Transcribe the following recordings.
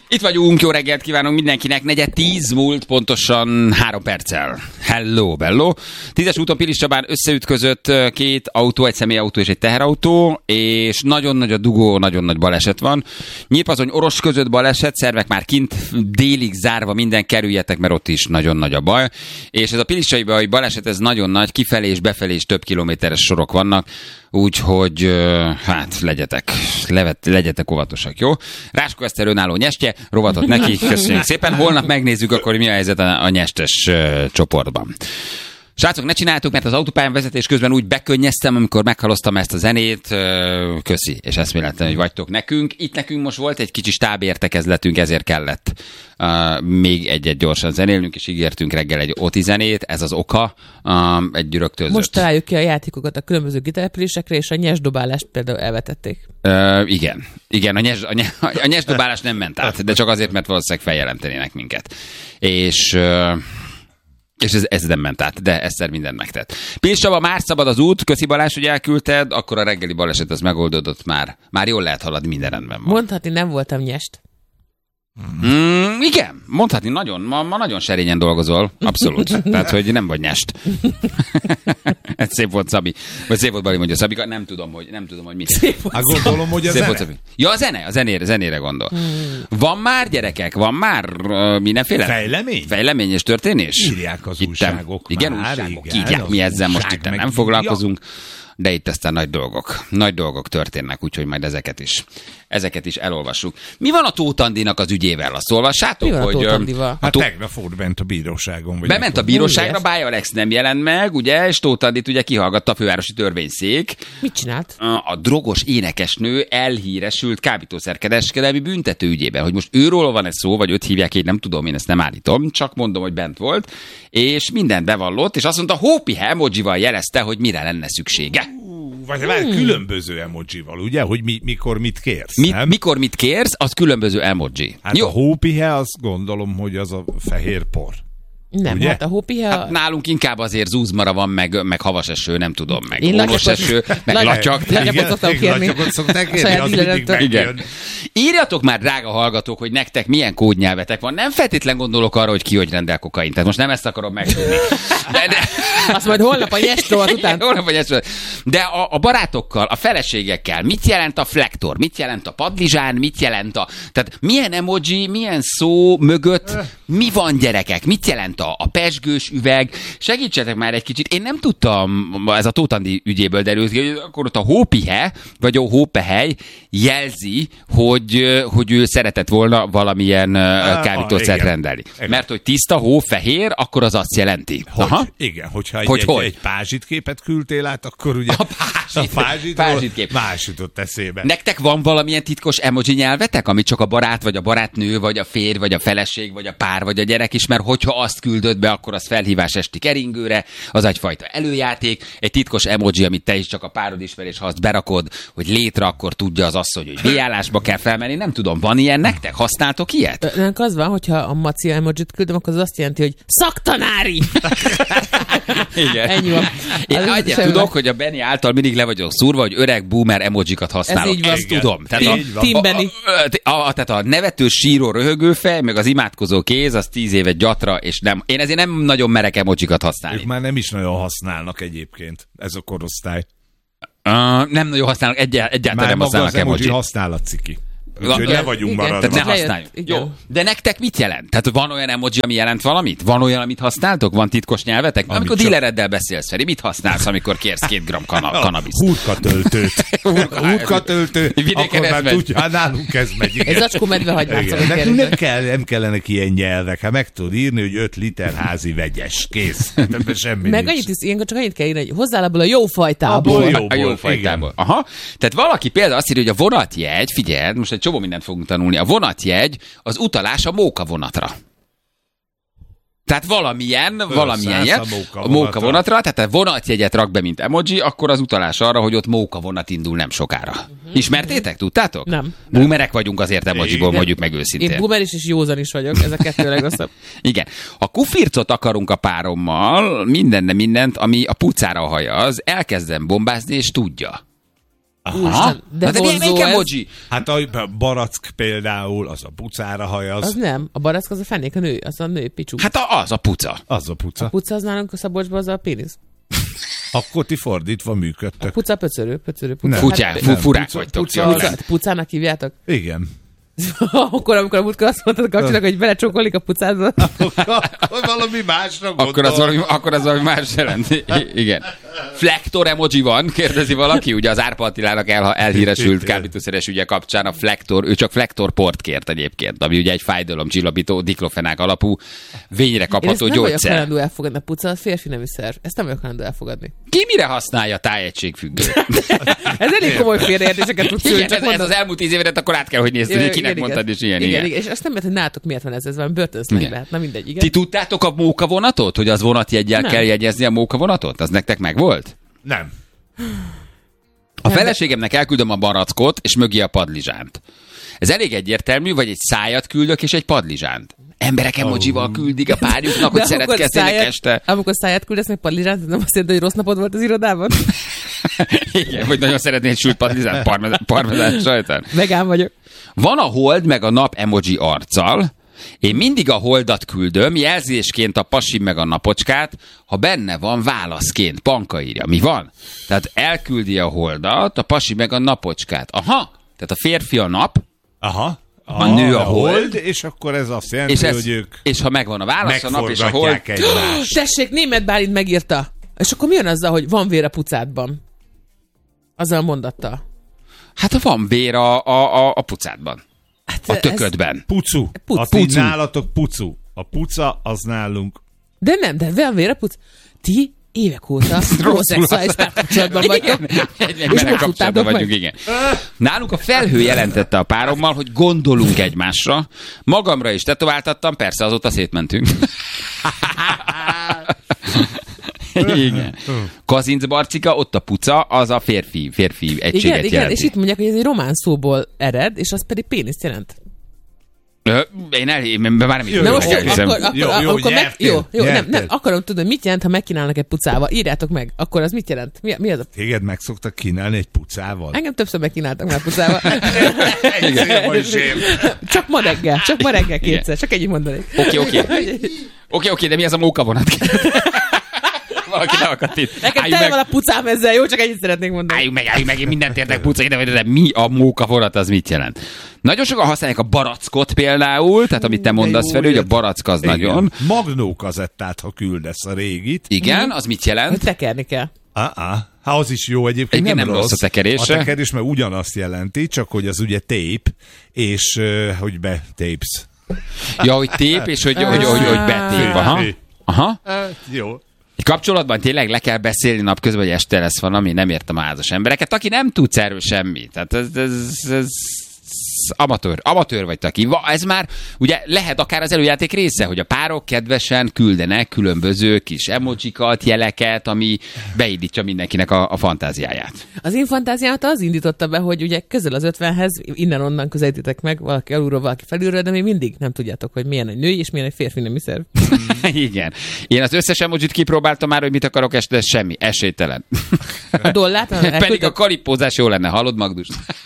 Itt vagyunk, jó reggelt kívánunk mindenkinek, 9:10 múlt pontosan 3 perccel. Hello, bello. 10-es úton Pilis Csabán összeütközött két autó, egy személyautó és egy teherautó, és nagyon nagy a dugó, nagyon nagy baleset van. Nyírpazony Oros között baleset, szervek már kint, délig zárva, minden, kerüljetek, mert ott is nagyon nagy a baj. És ez a pilisai baleset, ez nagyon nagy, kifelé és befelé is több kilométeres sorok vannak, úgyhogy hát legyetek óvatosak, jó? Ráskó Eszter önálló nyestje, rovatot neki, köszönjük szépen. Holnap megnézzük akkor, hogy mi a helyzet a nyestes csoportban. Srácok, ne csináljátok, mert az autópályán vezetés közben úgy bekönnyeztem, amikor meghaloztam ezt a zenét. Köszi, és eszméletlen, hogy vagytok nekünk. Itt nekünk most volt egy kicsi stábértekezletünk, ezért kellett még egyet gyorsan zenélnünk, és ígértünk reggel egy OTI zenét. Ez az oka, egy rögtönzött. Most találjuk ki a játékokat a különböző gitelepülésekre, és a nyesdobálást például elvetették. Igen, a nyesdobálás nem ment át, de csak azért, mert valószínűleg feljelentenének minket. És ez nem ment át, de Eszter mindent megtett. Pilis Csaba, már szabad az út, köszi Balázs, hogy elküldted, akkor a reggeli baleset az megoldódott már. Már jól lehet haladni, minden rendben van. Mondhatni, nem voltam nyest. Igen, mondhatni, ma nagyon serényen dolgozol, abszolút. Tehát, hogy nem vagy nyest. Ez szép volt Szabi. Vagy szép volt Bali, mondja Szabika, nem tudom, hogy mit. Gondolom, hogy a szép zene. Volt, ja, a zenére gondol. Van már, gyerekek, mindenféle fejlemény és történés? Írják az újságok. Igen, már, újságok igen, írják, mi ezzel most itt nem megírja. foglalkozunk. De itt aztán nagy dolgok történnek, úgyhogy majd ezeket is elolvassuk. Mi van a Tóth Andinak az ügyével? Azt olvassátok? Mi van a Tóth Andival? Hát tegnap volt bent a bíróságon. Bement a bíróságra, Bája Alex nem jelent meg, ugye, és Tóth Andit ugye kihallgatta a fővárosi törvényszék. Mit csinált? A drogos énekesnő elhíresült kábítószerkereskedelmi büntető ügyében. Hogy most őról van ez szó, vagy őt hívják, én nem tudom, én ezt nem állítom, csak mondom, hogy bent volt, és mindent bevallott, és azt mondta, hópihe emojival jelezte, hogy mire lenne szüksége. Vagy már különböző emojival, ugye? Hogy mikor mit kérsz, nem? Mikor mit kérsz, az különböző emoji. Hát jó. A hópihe, azt gondolom, hogy az a fehér por. Nem, ugye? hát a hópihe... Hát nálunk inkább azért zúzmara van, meg havas eső, nem tudom, meg Én ónos eső, meg latyak. Latyakot szoktam kérni. Latyakot szokták kérni, Saját az mindig megjön. Írjatok már, drága hallgatók, hogy nektek milyen kódnyelvetek van. Nem feltétlen gondolok arra, hogy ki hogy rendel kokaint. Tehát most nem ezt akarom megtudni. De... Azt majd holnap a nyestróvat után. De a barátokkal, a feleségekkel, mit jelent a flektor, mit jelent a padlizsán, mit jelent tehát milyen emoji, milyen szó mögött, mi van, gyerekek, mit jelent a pesgős üveg? Segítsetek már egy kicsit. Én nem tudtam, ez a Tóth Andi ügyéből derült ki, hogy akkor ott a hópihe, vagy a hópehely jelzi, hogy ő szeretett volna valamilyen kábítószert rendelni. Igen. Mert hogy tiszta hó, fehér, akkor az azt jelenti. Igen, hogyha egy pázsit képet küldtél át, akkor ugye a pázsit kép más jutott eszébe. Nektek van valamilyen titkos emoji nyelvetek, amit csak a barát, vagy a barátnő, vagy a férj, vagy a feleség, vagy a pár, vagy a gyerek is, mert hogyha azt küldöd be, akkor az felhívás esti keringőre, az egyfajta előjáték, egy titkos emoji, amit te is csak a párod ismer, és ha azt berakod, hogy létre, akkor tudja az asszony, hogy V-állásba kell felmenni. Nem tudom, van ilyen nektek? Használtok ilyet? Ennek az van, hogyha a maci emojit küldöm, akkor az azt jelenti, hogy szaktanári! Igen. Ennyi van. Én egyet tudok, hogy a Benni által mindig le vagyok szúrva, hogy öreg boomer emojikat használok. Ez így van. Ezt tudom. Tehát a nevető, síró, röhögő fej, meg az imádkozó kéz, az 10 évet gyatra, és nem. Én ezért nem nagyon merek emojikat használni. Ők már nem is nagyon használnak egyébként, ez a korosztály. Nem nagyon használnak, egyáltalán már nem használnak emoji. emoji. használat ciki. Úgyhogy le vagyunk maradva. Tehát ne használjuk. Jó. De nektek mit jelent? Tehát van olyan emoji, ami jelent valamit? Van olyan, amit használtok? Van titkos nyelvetek? Amikor dílereddel beszélsz, Feri, mit használsz, amikor kérsz 2 gramm kanabiszt? Hurkatöltőt. Hurkatöltő, akkor már tudja, nálunk ez megy. Egy zacskó medvehagymát. Nekünk nem kellenek ilyen nyelvek. Hát meg tudod írni, hogy 5 liter házi vegyes. Kész. Semmi meg nincs. ilyenkor csak annyit kell írni, hogy hozzál abból a jó fajtából. A jó fajtából. Aha. Tehát valaki például azt írja, hogy a vonatjegy, figyeld, most egy csomó mindent fogunk tanulni. A vonatjegy az utalás a móka vonatra. Tehát valamilyen jel, a móka vonatra, tehát a vonatjegyet rak be, mint emoji, akkor az utalás arra, hogy ott móka vonat indul nem sokára. Ismertétek? Tudtátok? Nem. Boomerek vagyunk azért emojiból, mondjuk meg őszintén. Én boomer is és józan is vagyok, ez a kettő legrosszabb. Igen. Ha kufircot akarunk a párommal, mindent, ami a pucára hajaz, elkezdem bombázni, és tudja. Úristen, de melyik emoji? Hát a barack például, az a pucára hajaz. Az nem, a barack az a fenék, a nő, az a nő picsú. Hát az a puca. Az a puca. A puca az nálunk a Szabolcsban, az a pénisz. Akkor ti fordítva működtök. A puca pöcörő. Furák vagytok. Pucának hívjátok? Igen. Akkor, amikor a múltkor azt mondtad a kapcsolatnak, hogy belecsókolik a pucádba. Akkor valami másra gondol. Akkor az valami más jelent. Igen. Flektor emoji van, kérdezi valaki. Ugye az Árpa Attilának elhíresült kábítószeres ügye kapcsán a flektor, ő csak flektorport kért egyébként, ami ugye egy fájdalomcsillapító, diklofenák alapú, vényre kapható gyógyszer. Én ezt nem vagyok hajlandó elfogadni, a puca, a férfi nemű szerv. Ezt nem vagyok hajlandó elfogadni. Ki mire használja a tájegységfüggő? Ez elég komoly félreértéseket tudsz szülni. Ez az elmúlt 10 évedet akkor át kell, hogy nézd, hogy kinek mondtad, és ilyen. Igen. És azt nem mert, hogy nálatok miért van ez van börtönszlegbe. Na mindegy, igen. Ti tudtátok a mókavonatot, hogy az vonatjeggyel kell jegyezni a mókavonatot? Az nektek megvolt? Nem. A feleségemnek elküldöm a barackot, és mögé a padlizsánt. Ez elég egyértelmű, vagy egy szájat küldök, és egy padlizsánt. Emberek emojival küldik a párjuknak, hogy szeretkezzenek este. Amikor száját küldesz meg padlizsánt, nem azt jelenti, hogy rossz napod volt az irodában? Igen, vagy nagyon szeretnél sült padlizsánt parmezán sajtán. Vegán vagyok. Van a hold meg a nap emoji arccal. Én mindig a holdat küldöm, jelzésként a pasi meg a napocskát, ha benne van válaszként. Panka írja. Mi van? Tehát elküldi a holdat, a pasi meg a napocskát. Aha, tehát a férfi a nap, aha, a nő a hold, és akkor ez azt jelenti, hogy ők és ha megvan a válasz, a nap és a hold. Tessék, Németh Bálint megírta. És akkor mi jön azzal, hogy van vér a pucádban? Azzal a mondattal. Hát van vér a pucádban. Hát a töködben. Pucu. Pucu. Nálatok pucu. A puca az nálunk. De nem, de van vér a puc. Ti évek óta homoszexuális párkapcsolatban vagytok. És most kapcsolatban vagyunk, igen. Nálunk a felhő jelentette a párommal, hogy gondolunk egymásra. Magamra is tetováltattam, persze azóta szétmentünk. Igen. Kazinc Barcika, ott a puca, az a férfi egységet jelenti. Igen, és itt mondják, hogy ez egy román szóból ered, és az pedig péniszt jelent. Én már nem nem, akarom tudni, mit jelent, ha megkínálnak egy pucával. Írjátok meg, akkor az mit jelent? Mi az a... Téged meg szoktak kínálni egy pucával? Engem többször megkínáltak már pucával. Csak ma reggel kétszer, csak ennyit mondanék. Oké, de mi ez a mókavonat? Valaki ne akadt itt. Nekem tele van a pucám ezzel, jó? Csak ennyit szeretnék mondani. Álljunk meg, én mindent értek puca, de mi a mókavonat, az mit jelent? Nagyon sokan használják a barackot például, tehát amit te mondasz felül, hogy a barack az nagyon. Magnókazettát, ha küldesz a régit. Igen, az mit jelent? Hogy tekerni kell. Hát az is jó egyébként. Nem rossz a tekerés. A tekerés, mert ugyanazt jelenti, csak hogy az ugye tape, és hogy betapes. Ja, hogy tép, és hogy betép. Aha. Jó. Egy kapcsolatban tényleg le kell beszélni napközben, hogy este lesz valami, nem értem a házas embereket, aki nem tudsz erről semmit. Tehát ez amatőr vagy aki. Ez már ugye lehet akár az előjáték része, hogy a párok kedvesen küldenek különböző kis emojikat, jeleket, ami beindítja mindenkinek a fantáziáját. Az én fantáziámat az indította be, hogy ugye közel az 50-hez, innen-onnan közelítitek meg, valaki alulról, valaki felülről, de még mindig nem tudjátok, hogy milyen egy női és milyen egy férfi nemű szerv. Igen. Én az összes emojit kipróbáltam már, hogy mit akarok este, de semmi. Esélytelen. A dollárt? Pedig a karipózás jó lenne, hallod, Magdus?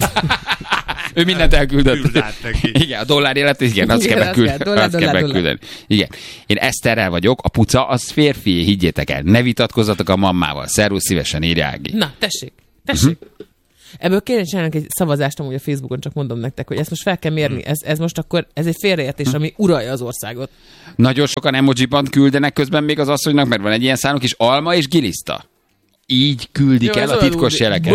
Ő mindent elküldött. Igen, a dollár élet, igen, azt kell megküldeni. Igen. Én Eszterrel vagyok, a puca az férfi, higgyétek el. Ne vitatkozzatok a mammával. Szervusz, szívesen írja Ági. Na, tessék. Ebből kéne csinálni egy szavazást amúgy a Facebookon, csak mondom nektek, hogy ezt most fel kell mérni. Ez most akkor, ez egy félreértés, ami uralja az országot. Nagyon sokan emojiban küldenek közben még az asszonynak, mert van egy ilyen számunk is, alma és giliszta. Így küldik el a titkos jeleket.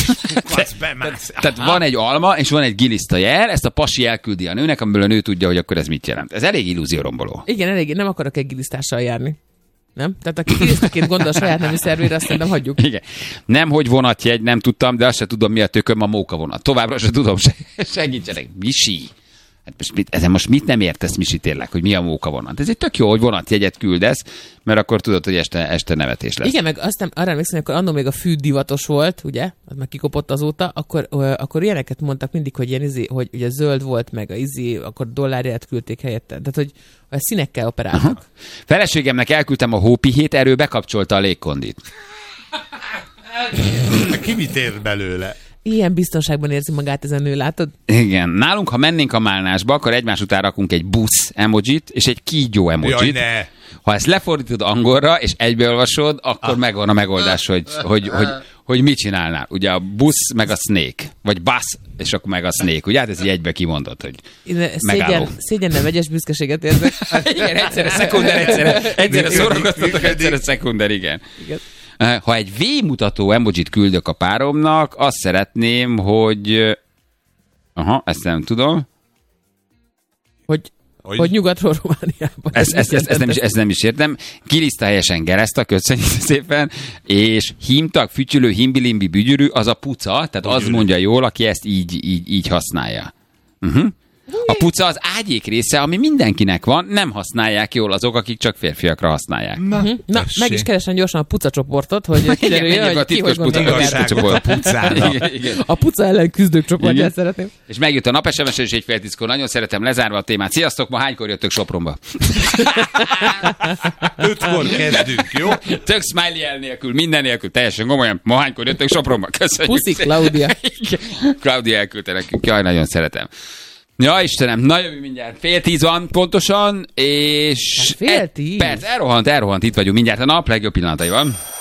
Tehát van egy alma, és van egy giliszta jel, ezt a pasi elküldi a nőnek, amiből a nő tudja, hogy akkor ez mit jelent. Ez elég illúzióromboló. Igen, elég. Nem akarok egy gilisztással járni. Nem? Tehát aki gilisztaként gondol a saját nemű szervére, azt szerintem hagyjuk. Igen. Nem, hogy vonatjegy, nem tudtam, de azt se tudom, mi a tököm, a mókavonat. Továbbra se tudom, segítsenek. Misi. Hát ezen most mit nem értesz, Misi, tényleg, hogy mi a mókavonat? Ez egy tök jó, hogy vonatjegyet küldesz, mert akkor tudod, hogy este nevetés lesz. Igen, meg aztán arra emlékszem, hogy annól még a fű divatos volt, ugye, az már kikopott azóta, akkor ilyeneket mondtak mindig, hogy ilyen hogy ugye zöld volt, meg akkor dollárját küldték helyette. Tehát, hogy a színekkel operáltak. Aha. Feleségemnek elküldtem a hópihét, erről bekapcsolta a légkondit. Ki mit ér belőle? Ilyen biztonságban érzi magát ez a nő, látod? Igen. Nálunk, ha mennénk a málnásba, akkor egymás után rakunk egy busz emojit és egy kígyó emojit. Jaj, ne. Ha ezt lefordítod angolra, és egybeolvasod, akkor megvan a megoldás, hogy mit csinálnál. Ugye a busz meg a snake, vagy bus, és akkor meg a snake. Ugye hát ez így egybe kimondott, hogy megálló. Szégyen vegyes büszkeséget érzek. Igen, egyszerre szekunder, egyszerre szórakoztatok, egyszerre szekunder, igen. Ha egy V-mutató emojit küldök a páromnak, azt szeretném, hogy... Aha, ezt nem tudom. Hogy nyugatról Romániában. Ezt nem is értem. Kiriszta helyesen Gereszta, köszönjük szépen, és hímtak, fütyülő, himbilimbi, bügyürű, az a puca, tehát az mondja jól, aki ezt így használja. A puca az ágyék része, ami mindenkinek van, nem használják jól azok, akik csak férfiakra használják. Na meg is keresem gyorsan a puca csoportot, hogy kiderüljön, hogy ki hogy gondolja a pucának. A puca ellen küzdők csoportját szeretném. És megjött a nap SMS és 1:30-kor. Nagyon szeretem, lezárva a témát. Sziasztok, ma hánykor jöttök Sopronba? 5-kor kezdünk, jó? Tök smiley el nélkül, minden nélkül, teljesen komolyan. Ma hánykor jöttök Sopronba? Köszönjük. Puszi, Claudia. Claudia elküldte nekünk. Jaj, nagyon szeretem. Ja, Istenem, na jövő mindjárt. 9:30 van pontosan, és... 9:30? Perc, elrohant, itt vagyunk mindjárt. A nap legjobb pillanataival.